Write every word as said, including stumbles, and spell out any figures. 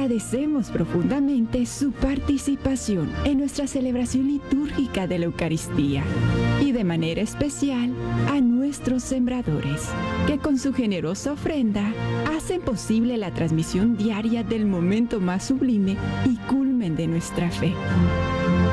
Agradecemos profundamente su participación en nuestra celebración litúrgica de la Eucaristía y de manera especial a nuestros sembradores, que con su generosa ofrenda hacen posible la transmisión diaria del momento más sublime y culmen de nuestra fe.